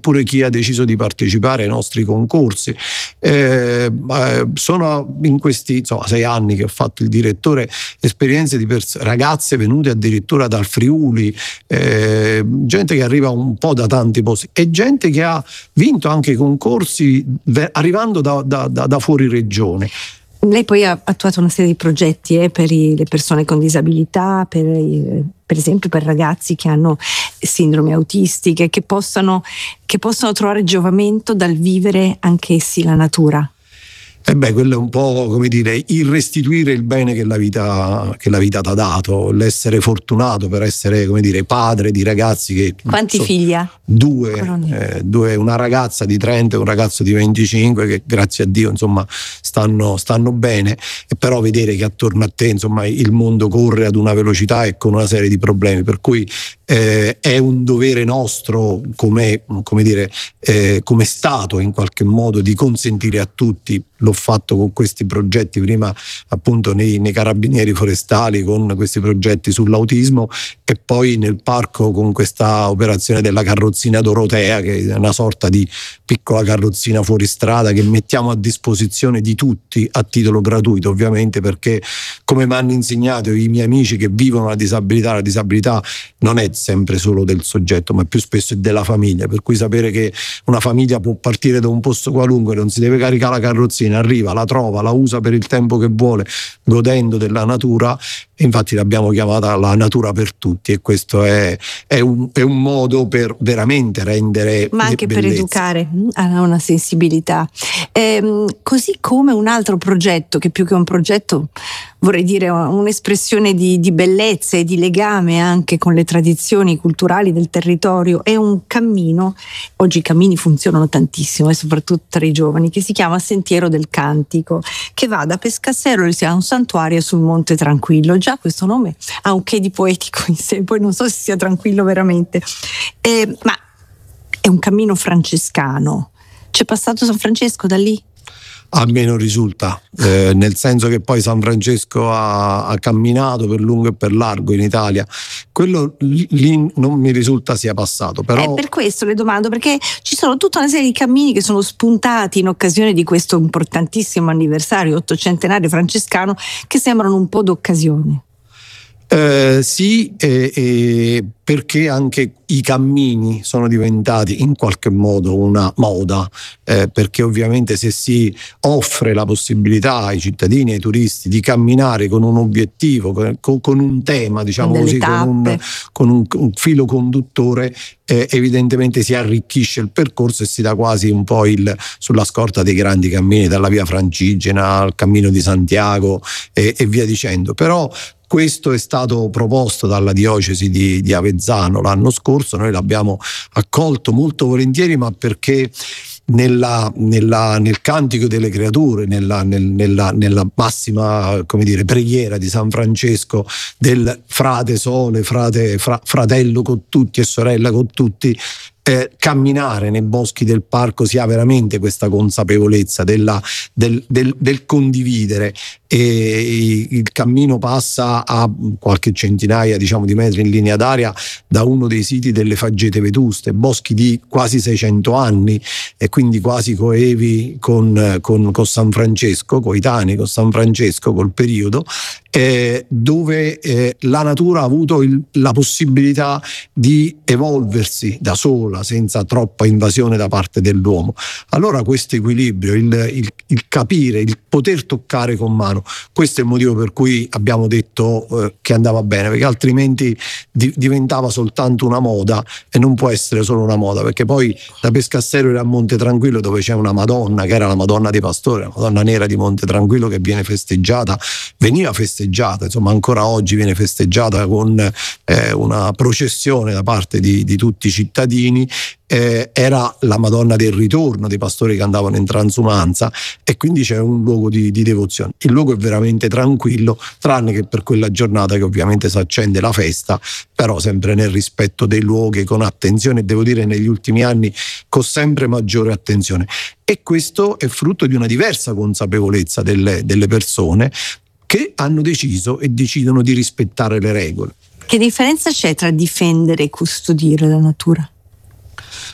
oppure chi ha deciso di partecipare ai nostri concorsi. Sono in questi 6 anni che ho fatto il direttore, esperienze di ragazze venute addirittura dal Friuli, gente che arriva un po' da tanti posti e gente che ha vinto anche concorsi arrivando da fuori regione. Lei poi ha attuato una serie di progetti per le persone con disabilità, per esempio per ragazzi che hanno sindromi autistiche, che possano trovare giovamento dal vivere anch'essi la natura. Quello è un po', come dire, il restituire il bene che la vita ti ha dato, l'essere fortunato per essere, come dire, padre di ragazzi che... Quanti figli ha? 2, una ragazza di 30 e un ragazzo di 25 che grazie a Dio insomma stanno bene, e però vedere che attorno a te insomma il mondo corre ad una velocità e con una serie di problemi, per cui è un dovere nostro come Stato in qualche modo di consentire a tutti. L'ho fatto con questi progetti prima appunto nei carabinieri forestali, con questi progetti sull'autismo, e poi nel parco con questa operazione della carrozzina Dorotea, che è una sorta di piccola carrozzina fuoristrada che mettiamo a disposizione di tutti a titolo gratuito, ovviamente, perché come mi hanno insegnato i miei amici che vivono la disabilità non è sempre solo del soggetto, ma più spesso è della famiglia, per cui sapere che una famiglia può partire da un posto qualunque, non si deve caricare la carrozzina, arriva, la trova, la usa per il tempo che vuole, godendo della natura. Infatti l'abbiamo chiamata la natura per tutti, e questo è un modo per veramente rendere, ma anche bellezza. Per educare a una sensibilità, così come un altro progetto che più che un progetto vorrei dire un'espressione di bellezza e di legame anche con le tradizioni culturali del territorio, è un cammino. Oggi i cammini funzionano tantissimo e soprattutto tra i giovani, che si chiama Sentiero del Cantico, che va da Pescasseroli a un santuario sul Monte Tranquillo. Già questo nome ha un che di poetico in sé, poi non so se sia tranquillo veramente, ma è un cammino francescano. C'è passato San Francesco da lì? A me non risulta, nel senso che poi San Francesco ha camminato per lungo e per largo in Italia, quello lì non mi risulta sia passato, però... Per questo le domando, perché ci sono tutta una serie di cammini che sono spuntati in occasione di questo importantissimo anniversario ottocentenario francescano, che sembrano un po' d'occasione. Sì, perché anche i cammini sono diventati in qualche modo una moda, perché ovviamente se si offre la possibilità ai cittadini e ai turisti di camminare con un obiettivo, con un tema, diciamo così, con un filo conduttore, evidentemente si arricchisce il percorso e si dà quasi un po' sulla scorta dei grandi cammini, dalla via Francigena al cammino di Santiago e via dicendo. Però questo è stato proposto dalla diocesi di Avezzano l'anno scorso, noi l'abbiamo accolto molto volentieri, ma perché nel cantico delle creature, nella massima, come dire, preghiera di San Francesco del frate sole, fratello con tutti e sorella con tutti, camminare nei boschi del parco si ha veramente questa consapevolezza del condividere, e il cammino passa a qualche centinaia, diciamo, di metri in linea d'aria da uno dei siti delle Faggete Vetuste, boschi di quasi 600 anni e quindi quasi coevi con San Francesco, coetanei con San Francesco, col periodo, dove la natura ha avuto la possibilità di evolversi da sola, senza troppa invasione da parte dell'uomo. Allora questo equilibrio, il capire, il poter toccare con mano, questo è il motivo per cui abbiamo detto che andava bene, perché altrimenti diventava soltanto una moda, e non può essere solo una moda, perché poi da Pescasseroli a Monte Tranquillo, dove c'è una Madonna che era la Madonna dei Pastori, la Madonna Nera di Monte Tranquillo, che veniva festeggiata, insomma ancora oggi viene festeggiata con una processione da parte di tutti i cittadini. Era la Madonna del ritorno dei pastori che andavano in transumanza, e quindi c'è un luogo di devozione. Il luogo è veramente tranquillo, tranne che per quella giornata che ovviamente si accende la festa, però sempre nel rispetto dei luoghi, con attenzione, devo dire negli ultimi anni con sempre maggiore attenzione. E questo è frutto di una diversa consapevolezza delle persone che hanno deciso e decidono di rispettare le regole. Che differenza c'è tra difendere e custodire la natura?